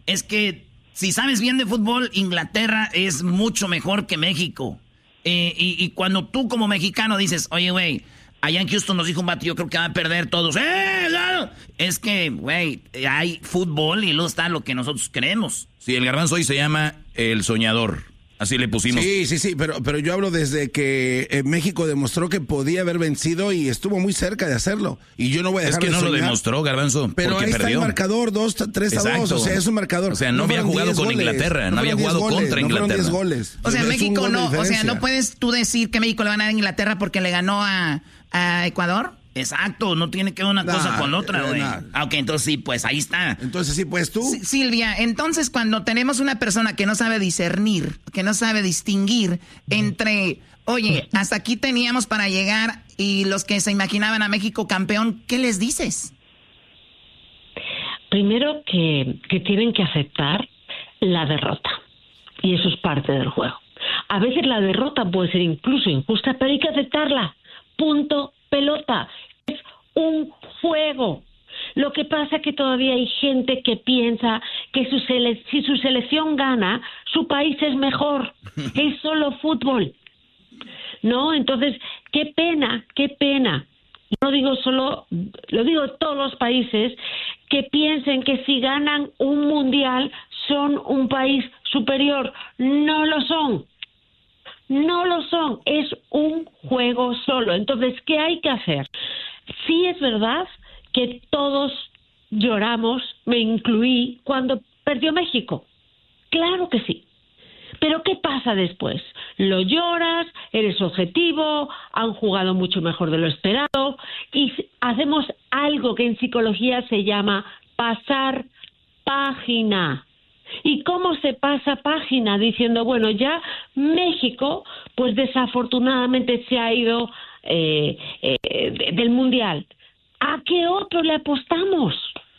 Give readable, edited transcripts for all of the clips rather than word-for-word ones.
es que si sabes bien de fútbol, Inglaterra es mucho mejor que México. Y cuando tú como mexicano dices, oye, güey, allá en Houston nos dijo un vato, yo creo que van a perder todos. ¡Claro! Es que, güey, hay fútbol y luego está lo que nosotros creemos. Sí, el garbanzo hoy se llama El Soñador. Así le pusimos. Sí, pero yo hablo desde que México demostró que podía haber vencido y estuvo muy cerca de hacerlo. Y yo no voy a dejar de soñar. Es que no lo demostró, garbanzo, pero porque ahí está perdió. El marcador, 3-2, o sea, es un marcador. O sea, no había jugado con Inglaterra, no había jugado contra Inglaterra. 10 goles. O sea, México no, o sea, no puedes tú decir que México le va a ganar a Inglaterra porque le ganó a Ecuador. Exacto, no tiene que ver una cosa con otra, güey. Ok, entonces sí, pues ahí está. Entonces sí, pues tú. Silvia, entonces cuando tenemos una persona que no sabe discernir, que no sabe distinguir entre, oye, hasta aquí teníamos para llegar y los que se imaginaban a México campeón, ¿qué les dices? Primero que tienen que aceptar la derrota. Y eso es parte del juego. A veces la derrota puede ser incluso injusta, pero hay que aceptarla. Punto, pelota. Es un juego. Lo que pasa es que todavía hay gente que piensa que si su selección gana, su país es mejor. Es solo fútbol. ¿No? Entonces, qué pena. No digo solo, lo digo todos los países que piensen que si ganan un mundial son un país superior. No lo son. No lo son, es un juego solo. Entonces, ¿qué hay que hacer? Sí es verdad que todos lloramos, me incluí, cuando perdió México. Claro que sí. Pero ¿qué pasa después? Lo lloras, eres objetivo, han jugado mucho mejor de lo esperado y hacemos algo que en psicología se llama pasar página. ¿Y cómo se pasa página? Diciendo, bueno, ya México, pues desafortunadamente se ha ido del Mundial. ¿A qué otro le apostamos?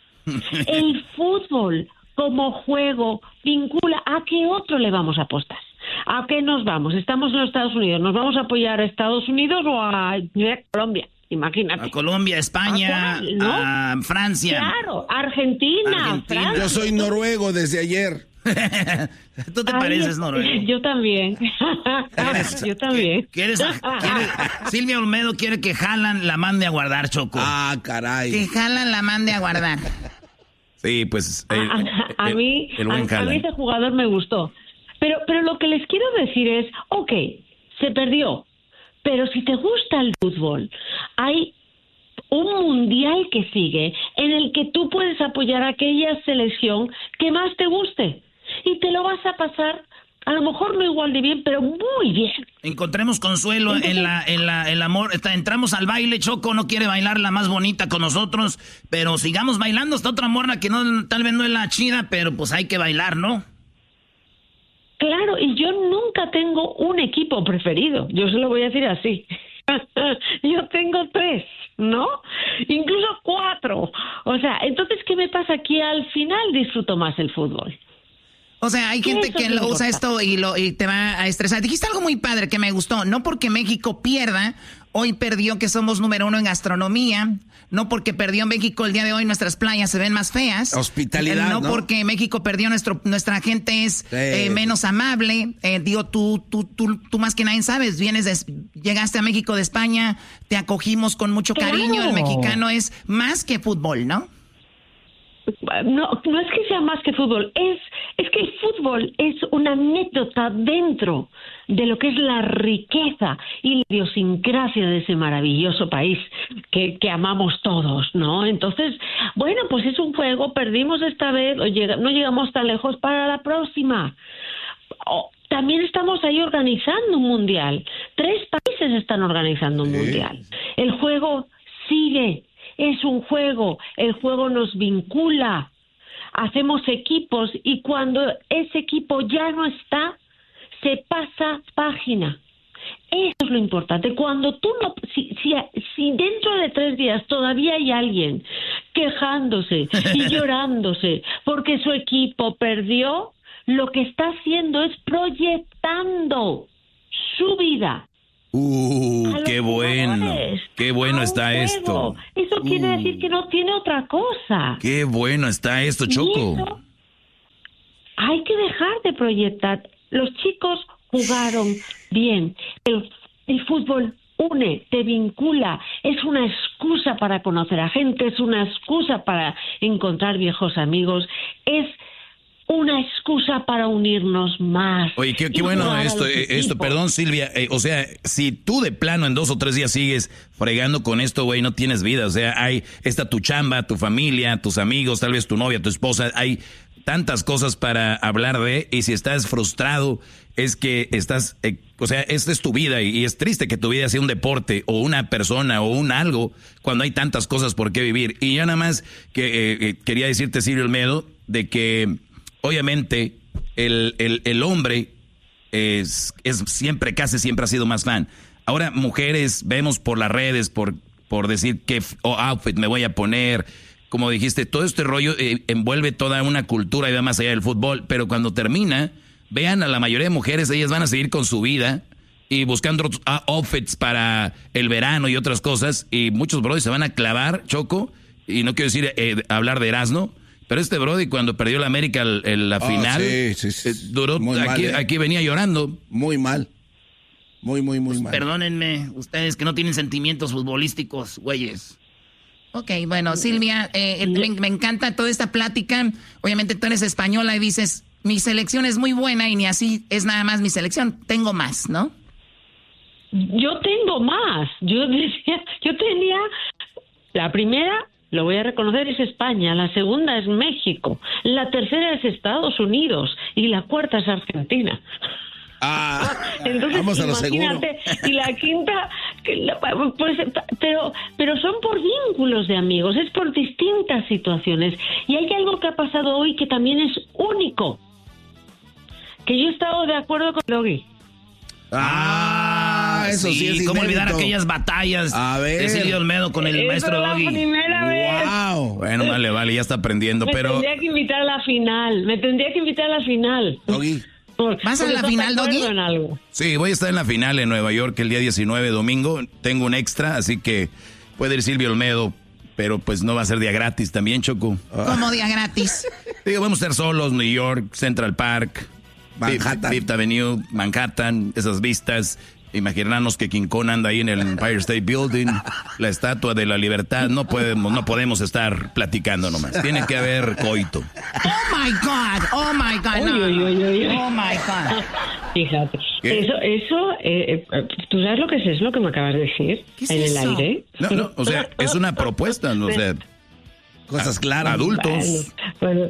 El fútbol como juego vincula. ¿A qué otro le vamos a apostar? ¿A qué nos vamos? Estamos en los Estados Unidos. ¿Nos vamos a apoyar a Estados Unidos o a Colombia? Imagínate. A Colombia, España, ¿no? A Francia. Claro, Argentina. Francia. Yo soy noruego desde ayer. ¿Tú te pareces noruego? Yo también. Yo también. Silvia Olmedo quiere que Haaland la mande a guardar, Choco. Ah, caray. Que Haaland la mande a guardar. Sí, pues a mí ese jugador me gustó. Pero lo que les quiero decir es, ok, se perdió. Pero si te gusta el fútbol, hay un mundial que sigue en el que tú puedes apoyar a aquella selección que más te guste. Y te lo vas a pasar, a lo mejor no igual de bien, pero muy bien. Encontremos consuelo en el amor. Entramos al baile, Choco no quiere bailar la más bonita con nosotros, pero sigamos bailando. Está otra morra que no, tal vez no es la chida, pero pues hay que bailar, ¿no? Claro, y yo nunca tengo un equipo preferido, yo se lo voy a decir así. Yo tengo 3, ¿no? Incluso 4. O sea, entonces, ¿qué me pasa? Que al final disfruto más el fútbol. O sea, hay gente que lo usa esto y te va a estresar. Dijiste algo muy padre que me gustó. No porque México pierda, hoy perdió que somos número 1 en gastronomía. No porque perdió México el día de hoy nuestras playas se ven más feas. Hospitalidad, no porque México perdió nuestra gente es menos amable. Digo, tú más que nadie sabes. Llegaste a México de España, te acogimos con mucho cariño. Claro. El mexicano es más que fútbol, ¿no? No es que sea más que fútbol, es que el fútbol es una anécdota dentro de lo que es la riqueza y la idiosincrasia de ese maravilloso país que amamos todos, ¿no? Entonces, bueno, pues es un juego, perdimos esta vez, no llegamos tan lejos para la próxima. También estamos ahí organizando un mundial, 3 países están organizando un mundial. El juego sigue. Es un juego, el juego nos vincula, hacemos equipos y cuando ese equipo ya no está, se pasa página. Eso es lo importante. Cuando tú no, si dentro de 3 días todavía hay alguien quejándose y llorándose porque su equipo perdió, lo que está haciendo es proyectando su vida. Qué bueno. Qué bueno está esto. Eso quiere decir que no tiene otra cosa. Qué bueno está esto, Choco. dejar de proyectar. Los chicos jugaron bien. El fútbol une, te vincula, es una excusa para conocer a gente, es una excusa para encontrar viejos amigos, es una excusa para unirnos más. Oye, qué bueno esto, perdón Silvia, o sea, si tú de plano en 2 o 3 días sigues fregando con esto, güey, no tienes vida, o sea, está tu chamba, tu familia, tus amigos, tal vez tu novia, tu esposa, hay tantas cosas para hablar de, y si estás frustrado, es que estás, o sea, esta es tu vida, y es triste que tu vida sea un deporte, o una persona, o un algo, cuando hay tantas cosas por qué vivir. Y ya nada más que quería decirte, Silvio Olmedo, de que obviamente el hombre es siempre, casi siempre ha sido más fan. Ahora mujeres vemos por las redes, por decir qué outfit me voy a poner. Como dijiste, todo este rollo envuelve toda una cultura y va más allá del fútbol. Pero cuando termina, vean a la mayoría de mujeres, ellas van a seguir con su vida y buscando otros outfits para el verano y otras cosas. Y muchos brodis se van a clavar, Choco, y no quiero decir hablar de Erasmo, pero este brody cuando perdió la América la final, duró, aquí venía llorando. Muy mal. Muy mal. Perdónenme, ustedes que no tienen sentimientos futbolísticos, güeyes. Ok, bueno, Silvia, me encanta toda esta plática. Obviamente tú eres española y dices, mi selección es muy buena y ni así es nada más mi selección, tengo más, ¿no? Yo tengo más. Yo tenía la primera, lo voy a reconocer, es España, la segunda es México, la tercera es Estados Unidos y la cuarta es Argentina. Entonces, vamos a lo seguro. Y la quinta, pues, pero son por vínculos de amigos, es por distintas situaciones. Y hay algo que ha pasado hoy que también es único, que yo he estado de acuerdo con Doggy. Eso sí es ¿cómo olvidar aquellas batallas de Silvio Olmedo con el maestro Doggy? Wow. Bueno, vale, ya está aprendiendo, Me tendría que invitar a la final. Doggy. ¿Vas a la final, Doggy? Sí, voy a estar en la final en Nueva York el día 19, domingo. Tengo un extra, así que puede ir Silvio Olmedo, pero pues no va a ser día gratis también, Choco. ¿Cómo día gratis? Digo, vamos a estar solos, New York, Central Park, Manhattan. Fifth Avenue, Manhattan, esas vistas. Imaginarnos que King Kong anda ahí en el Empire State Building, la Estatua de la Libertad. No podemos estar platicando nomás. Tiene que haber coito. Oh my God. Oh my God. Fíjate. Eso, ¿tú sabes lo que es lo que me acabas de decir? ¿Qué es en eso? El aire. No, o sea, es una propuesta, o sea, cosas claras. Adultos. Bueno.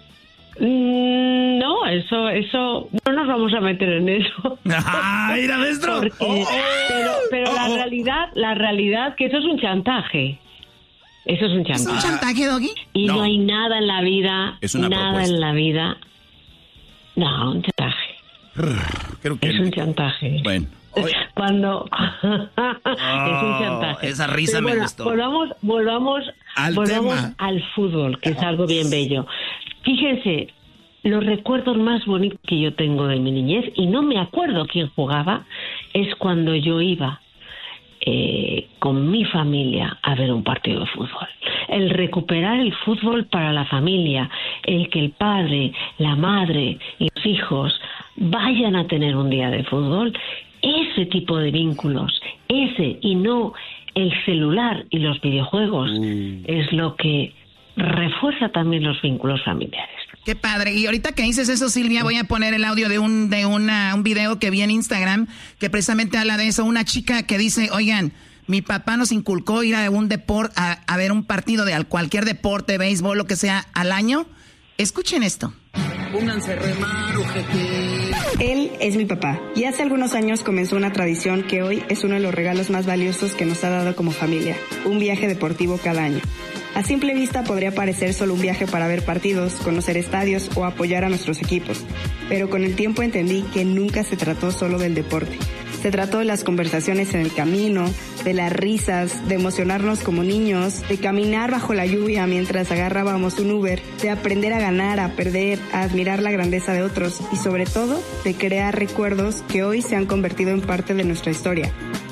No, eso no nos vamos a meter en eso. Mira, maestro. Pero la realidad que eso es un chantaje. Eso es un chantaje. ¿Es un chantaje, Doggy? Y no hay nada en la vida, es una nada propuesta. en la vida. No, un chantaje. Creo que es un chantaje. Bueno. Cuando es un chantaje. Esa risa me gustó. Volvamos tema. al fútbol, que es algo bien bello. Fíjense, los recuerdos más bonitos que yo tengo de mi niñez, y no me acuerdo quién jugaba, es cuando yo iba con mi familia a ver un partido de fútbol. El recuperar el fútbol para la familia, el que el padre, la madre y los hijos vayan a tener un día de fútbol, ese tipo de vínculos, y no el celular y los videojuegos, es lo que refuerza también los vínculos familiares. Qué padre. Y ahorita que dices eso, Silvia, voy a poner el audio de un video que vi en Instagram que precisamente habla de eso. Una chica que dice, oigan, mi papá nos inculcó ir a un deporte, a ver un partido de cualquier deporte, béisbol, lo que sea, al año. Escuchen esto. Pónganse a remar, ojete. Él es mi papá y hace algunos años comenzó una tradición que hoy es uno de los regalos más valiosos que nos ha dado como familia, un viaje deportivo cada año. A simple vista podría parecer solo un viaje para ver partidos, conocer estadios o apoyar a nuestros equipos, pero con el tiempo entendí que nunca se trató solo del deporte. Se trató de las conversaciones en el camino, de las risas, de emocionarnos como niños, de caminar bajo la lluvia mientras agarrábamos un Uber, de aprender a ganar, a perder, a admirar la grandeza de otros y sobre todo de crear recuerdos que hoy se han convertido en parte de nuestra historia.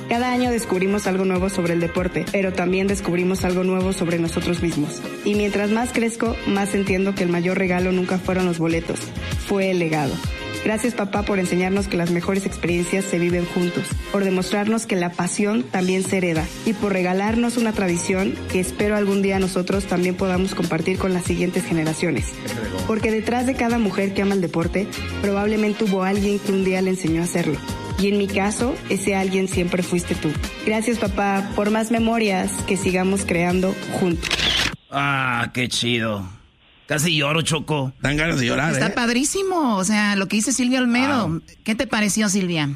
Cada año descubrimos algo nuevo sobre el deporte, pero también descubrimos algo nuevo sobre nosotros mismos. Y mientras más crezco, más entiendo que el mayor regalo nunca fueron los boletos, fue el legado. Gracias, papá, por enseñarnos que las mejores experiencias se viven juntos, por demostrarnos que la pasión también se hereda y por regalarnos una tradición que espero algún día nosotros también podamos compartir con las siguientes generaciones. Porque detrás de cada mujer que ama el deporte, probablemente hubo alguien que un día le enseñó a hacerlo. Y en mi caso, ese alguien siempre fuiste tú. Gracias, papá, por más memorias que sigamos creando juntos. Ah, qué chido. Casi lloro, Choco. Dan ganas de llorar, Está padrísimo. O sea, lo que dice Silvia Olmedo. Wow. ¿Qué te pareció, Silvia?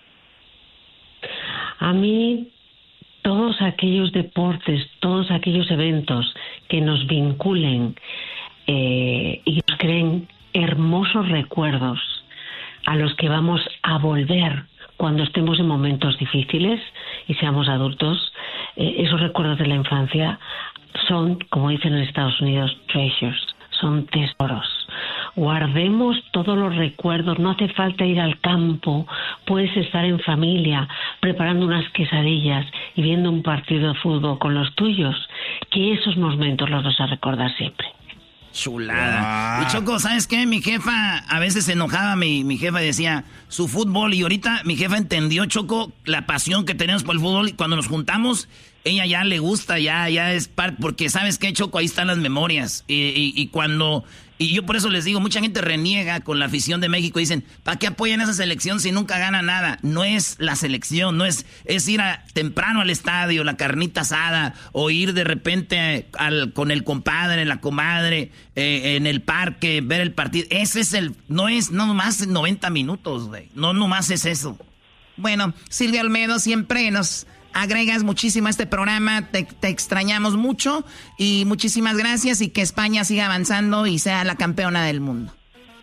A mí, todos aquellos deportes, todos aquellos eventos que nos vinculen y nos creen hermosos recuerdos a los que vamos a volver cuando estemos en momentos difíciles y seamos adultos, esos recuerdos de la infancia son, como dicen en Estados Unidos, treasures, son tesoros. Guardemos todos los recuerdos, no hace falta ir al campo, puedes estar en familia, preparando unas quesadillas y viendo un partido de fútbol con los tuyos, que esos momentos los vas a recordar siempre. Chulada. Y Choco, ¿sabes qué? Mi jefa a veces se enojaba, mi jefa decía su fútbol, y ahorita mi jefa entendió, Choco, la pasión que tenemos por el fútbol, y cuando nos juntamos, ella ya le gusta, ya es parte, porque ¿sabes qué, Choco? Ahí están las memorias, y yo por eso les digo, mucha gente reniega con la afición de México, dicen, ¿para qué apoyan esa selección si nunca gana nada? No es la selección, no es ir temprano al estadio, la carnita asada, o ir de repente con el compadre, la comadre, en el parque, ver el partido. Ese es no nomás 90 minutos, güey, no nomás es eso. Bueno, Silvia Olmedo, siempre nos agregas muchísimo a este programa, te extrañamos mucho y muchísimas gracias, y que España siga avanzando y sea la campeona del mundo.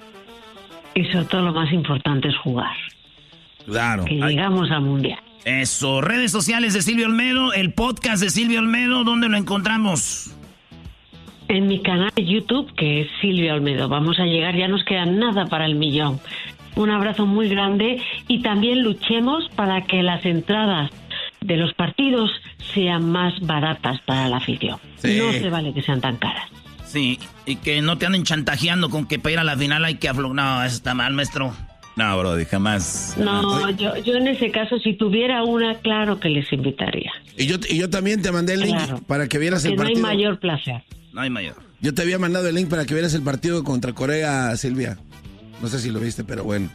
Y sobre todo lo más importante es jugar. Claro. Que llegamos al Mundial. Eso, redes sociales de Silvia Olmedo, el podcast de Silvia Olmedo, ¿dónde lo encontramos? En mi canal de YouTube, que es Silvia Olmedo. Vamos a llegar, ya nos queda nada para el 1,000,000. Un abrazo muy grande y también luchemos para que las entradas de los partidos sean más baratas para la afición. Sí. No se vale que sean tan caras. Sí, y que no te anden chantajeando con que para ir a la final hay que aflojar. No, eso está mal, maestro. No, brody, jamás. No, yo en ese caso, si tuviera una, claro que les invitaría. Y yo también te mandé el link para que vieras el partido. No hay mayor placer. No hay mayor. Yo te había mandado el link para que vieras el partido contra Corea, Silvia. No sé si lo viste, pero bueno.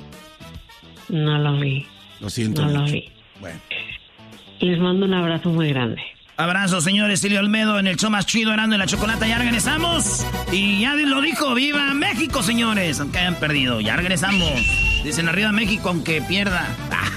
No lo vi. Lo siento. No lo vi. Bueno. Les mando un abrazo muy grande. Abrazo, señores. Silvia Olmedo en el show más chido, Erasmo y la Chocolata. Ya regresamos. Y ya lo dijo, ¡viva México, señores! Aunque hayan perdido, ya regresamos. Dicen arriba México, aunque pierda.